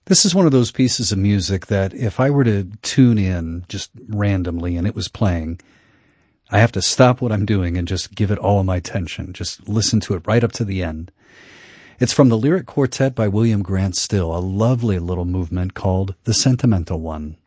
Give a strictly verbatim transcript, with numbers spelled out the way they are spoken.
This is one of those pieces of music that if I were to tune in just randomly and it was playing, I have to stop what I'm doing and just give it all of my attention. Just listen to it right up to the end. It's from the Lyric Quartet by William Grant Still, a lovely little movement called The Sentimental One.